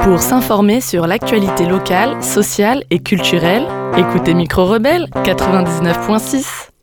Pour s'informer sur l'actualité locale, sociale et culturelle, écoutez Micro Rebelle 99.6.